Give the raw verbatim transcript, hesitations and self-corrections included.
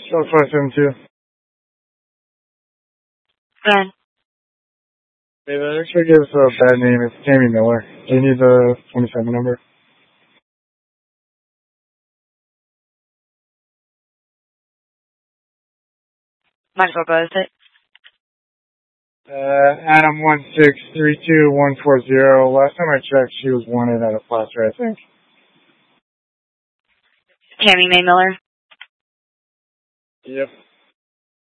South five seven two. Then. Hey, that actually gives a bad name. It's Tammy Miller. Do you need the twenty-seven number? Might as well go with it. Uh, Adam one six three two one four zero. Last time I checked, she was wanted at a Placer, I think. Tammy May Miller. Yep.